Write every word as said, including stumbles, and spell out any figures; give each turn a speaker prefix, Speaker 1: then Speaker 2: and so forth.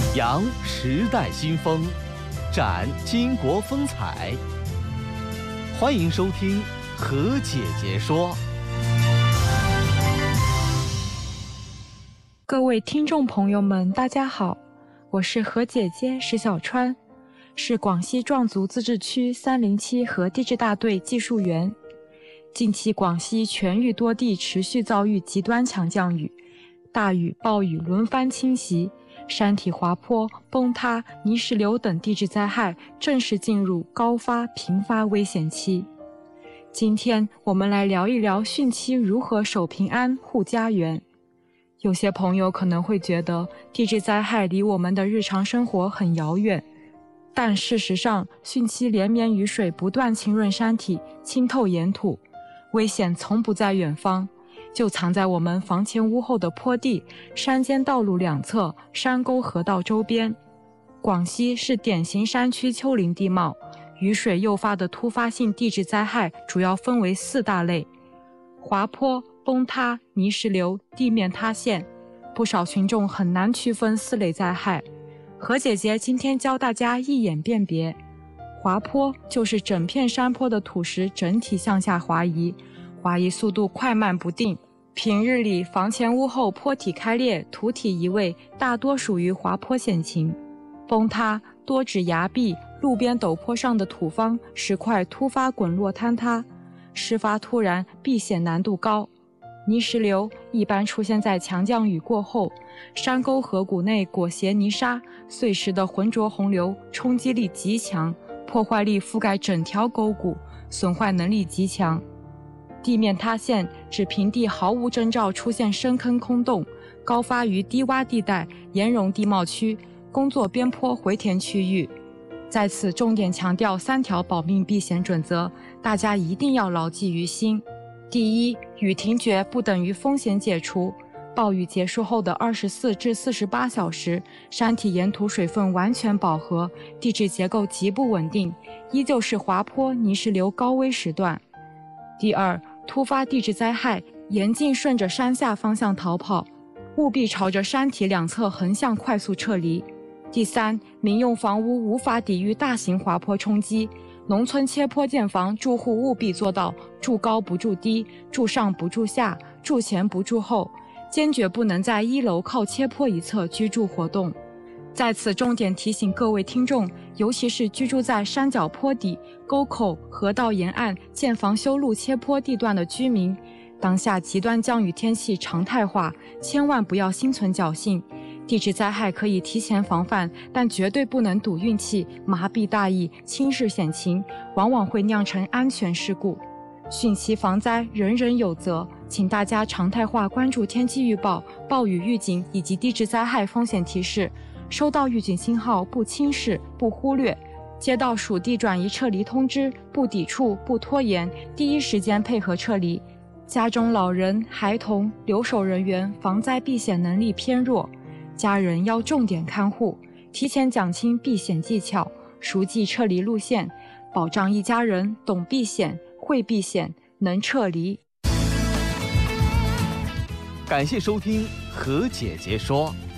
Speaker 1: 扬时代新风，展巾帼风采。欢迎收听何姐姐说。
Speaker 2: 各位听众朋友们，大家好，我是何姐姐石小川，是广西壮族自治区三零七河地质大队技术员。近期广西全域多地持续遭遇极端强降雨，大雨、暴雨轮番侵袭，山体滑坡、崩塌、泥石流等地质灾害正式进入高发频发危险期。今天我们来聊一聊汛期如何守平安护家园。有些朋友可能会觉得地质灾害离我们的日常生活很遥远，但事实上，汛期连绵雨水不断浸润山体，浸透岩土，危险从不在远方，就藏在我们房前屋后的坡地、山间道路两侧、山沟河道周边。广西是典型山区丘陵地貌，雨水诱发的突发性地质灾害主要分为四大类：滑坡、崩塌、泥石流、地面塌陷。不少群众很难区分四类灾害，何姐姐今天教大家一眼辨别。滑坡就是整片山坡的土石整体向下滑移，滑移速度快慢不定。平日里房前屋后坡体开裂、土体移位，大多属于滑坡险情。崩塌多指崖壁、路边陡坡上的土方、石块突发滚落坍塌，事发突然，避险难度高。泥石流一般出现在强降雨过后，山沟河谷内裹挟泥沙，碎石的浑浊洪流冲击力极强，破坏力覆盖整条沟谷，损坏能力极强。地面塌陷指平地毫无征兆出现深坑空洞，高发于低洼地带、岩溶地貌区、工作边坡回填区域。在此重点强调三条保命避险准则，大家一定要牢记于心。第一，雨停决不等于风险解除。暴雨结束后的二十四至四十八小时，山体岩土水分完全饱和，地质结构极不稳定，依旧是滑坡、泥石流高危时段。第二，突发地质灾害，严禁顺着山下方向逃跑，务必朝着山体两侧横向快速撤离。第三，民用房屋无法抵御大型滑坡冲击，农村切坡建房，住户务必做到住高不住低，住上不住下，住前不住后，坚决不能在一楼靠切坡一侧居住活动。在此重点提醒各位听众，尤其是居住在山脚坡底、沟口、河道沿岸建房修路切坡地段的居民，当下极端降雨天气常态化，千万不要心存侥幸。地质灾害可以提前防范，但绝对不能赌运气、麻痹大意、轻视险情，往往会酿成安全事故。汛期防灾，人人有责，请大家常态化关注天气预报、暴雨预警以及地质灾害风险提示，收到预警信号不轻视、不忽略，接到属地转移撤离通知不抵触、不拖延，第一时间配合撤离。家中老人、孩童、留守人员防灾避险能力偏弱，家人要重点看护，提前讲清避险技巧，熟记撤离路线，保障一家人懂避险、会避险、能撤离。
Speaker 1: 感谢收听何姐姐说。